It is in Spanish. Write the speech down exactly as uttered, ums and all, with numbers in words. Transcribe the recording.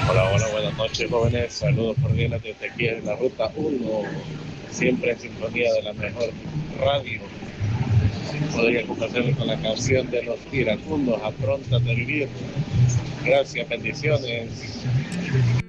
Hola, hola, buenas noches, jóvenes. Saludos cordiales desde aquí en la ruta uno, siempre en sintonía de la mejor radio. Podría complacerme con la canción de los iracundos, Apróntate a vivir. Gracias, bendiciones.